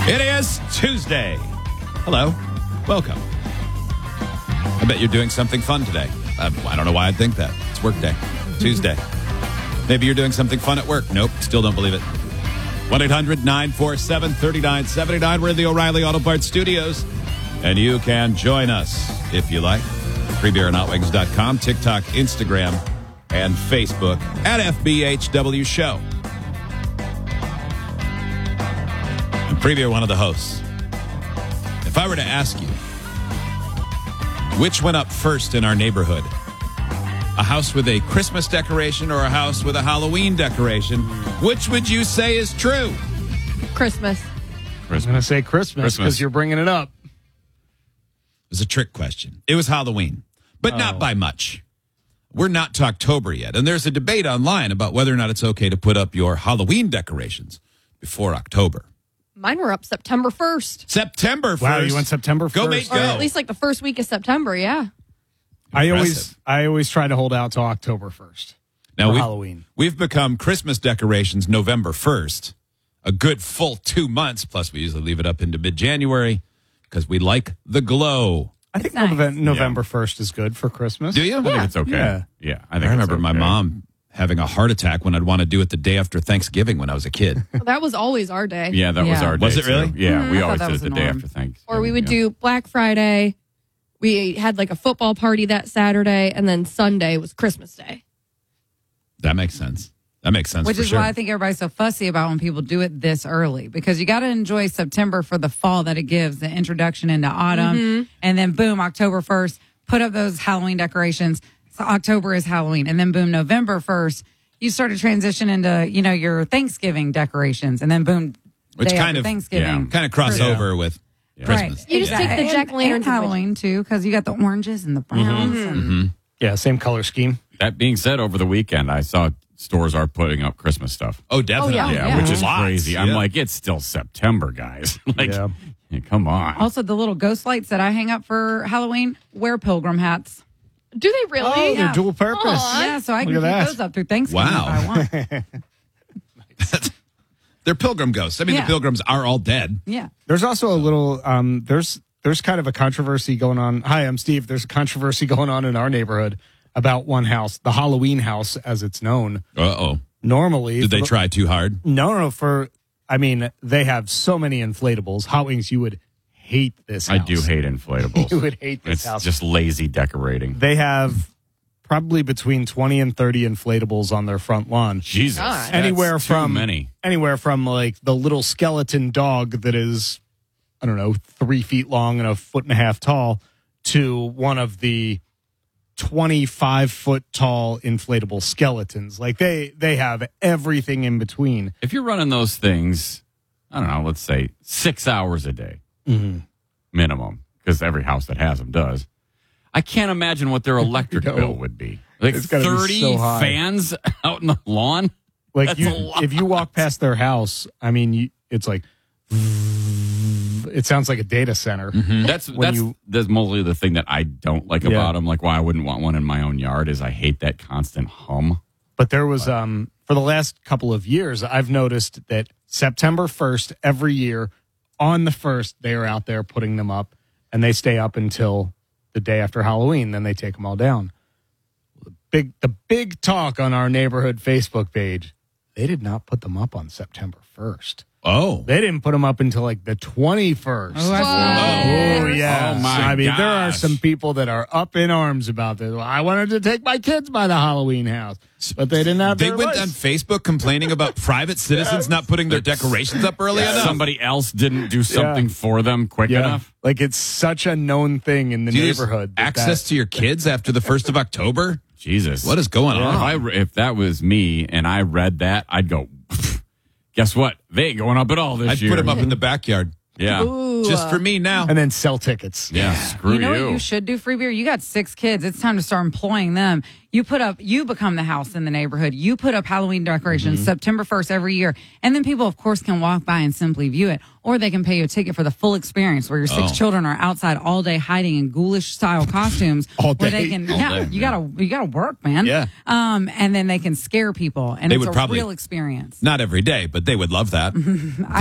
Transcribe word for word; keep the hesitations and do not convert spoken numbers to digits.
It is Tuesday. Hello. Welcome. I bet you're doing something fun today. Uh, I don't know why I'd think that. It's work day. Tuesday. Maybe you're doing something fun at work. Nope. Still don't believe it. one eight hundred nine four seven three nine seven nine. We're in the O'Reilly Auto Parts studios. And you can join us if you like. free beer and hot wings dot com, TikTok, Instagram, and Facebook at F B H W Show. And Preview, one of the hosts. If I were to ask you, which went up first in our neighborhood? A house with a Christmas decoration or a house with a Halloween decoration? Which would you say is true? Christmas. I'm going to say Christmas because you're bringing it up. It was a trick question. It was Halloween, but oh. not by much. We're not to October yet, and there's a debate online about whether or not it's okay to put up your Halloween decorations before October. Mine were up September first. September first. Wow, you went September first. Go, mate, go. Or at least like the first week of September, yeah. I always I always try to hold out till October first now for we've, Halloween. We've become Christmas decorations November first, a good full two months, plus we usually leave it up into mid-January because we like the glow. I think nice. November, November first is good for Christmas. Do you? I think it's okay. Yeah. Yeah, I, think I remember okay. my mom having a heart attack when I'd want to do it the day after Thanksgiving when I was a kid. That was always our day. Yeah, that yeah. was our day. Was it really? Too. Yeah, mm-hmm. we I always that did it the day norm. after Thanksgiving. Or we would yeah. do Black Friday. We had like a football party that Saturday, and then Sunday was Christmas Day. That makes sense. That makes sense. Which for is sure. why I think everybody's so fussy about when people do it this early, because you got to enjoy September for the fall that it gives, the introduction into autumn, mm-hmm. and then boom, October first, put up those Halloween decorations. So October is Halloween, and then boom, November first, you start to transition into, you know, your Thanksgiving decorations, and then boom, Which day kind after of Thanksgiving, yeah, kind of cross yeah. over with Yeah. Christmas. Right. You just take the And- jack-o'-lanterns and Halloween too, because you got the oranges and the browns. Mm-hmm. And, Mm-hmm. Yeah, same color scheme. That being said, over the weekend, I saw stores are putting up Christmas stuff. Oh, definitely. Oh, Yeah, yeah. which is Lots. crazy. I'm Yeah. like, it's still September, guys. like, Yeah. yeah, come on. Also, the little ghost lights that I hang up for Halloween wear pilgrim hats. Do they really? Oh, they're Yeah. dual purpose. Aw. Yeah, so I Look can at keep that. those up through Thanksgiving Wow. if I want. They're pilgrim ghosts. I mean, Yeah. the pilgrims are all dead. Yeah. There's also a little um there's there's kind of a controversy going on. Hi, I'm Steve. There's a controversy going on in our neighborhood about one house, the Halloween house as it's known. Uh-oh. Normally, Did they for- try too hard? No, no, no. For I mean, they have so many inflatables. Hot Wings, you would hate this I house. do hate inflatables. You would hate this it's house. just lazy decorating. They have probably between twenty and thirty inflatables on their front lawn. Jesus. God. That's Anywhere too from many. Anywhere from like the little skeleton dog that is, I don't know, three feet long and a foot and a half tall, to one of the twenty-five foot tall inflatable skeletons. Like they they have everything in between. If you're running those things, I don't know, let's say six hours a day Mm-hmm. minimum, because every house that has them does. I can't imagine what their electric No. bill would be. Like It's gotta be thirty so high. fans out in the lawn. Like That's you, a lot. if you walk past their house, I mean, you, it's like it sounds like a data center. That's When that's you- that's mostly the thing that I don't like Yeah. about them. Like why I wouldn't want one in my own yard is I hate that constant hum. But there was, um, for the last couple of years, I've noticed that September first, every year, on the first, they are out there putting them up, and they stay up until the day after Halloween. Then they take them all down. The big, the big talk on our neighborhood Facebook page, they did not put them up on September first. Oh. They didn't put them up until like the twenty-first. Oh, that's Oh, yeah. Oh, my I mean, there are gosh. some people that are up in arms about this. Well, I wanted to take my kids by the Halloween house, but they didn't have They their went lights. on Facebook complaining about private citizens not putting their decorations up early enough. Somebody else didn't do something for them quick Yeah. enough. Like it's such a known thing in the Do you lose neighborhood. that access that- to your kids after the first of October? Jesus, What is going If, on? I, re- if that was me and I read that, I'd go. Guess what? They ain't going up at all this I'd year. put them up in the backyard. Yeah, Ooh. Just for me now. and then sell tickets. yeah. Screw You know you. what you should do, Free Beer? You got six kids. It's time to start employing them. You put up, you become the house in the neighborhood. You put up Halloween decorations Mm-hmm. September first every year. And then people, of course, can walk by and simply view it. Or they can pay you a ticket for the full experience where your six Oh. children are outside all day hiding in ghoulish style costumes. All Where day. they can, All yeah, day, you yeah. gotta, you gotta work, man. Yeah. Um, and then they can scare people. And They it's would a probably- real experience. Not every day, but they would love that. I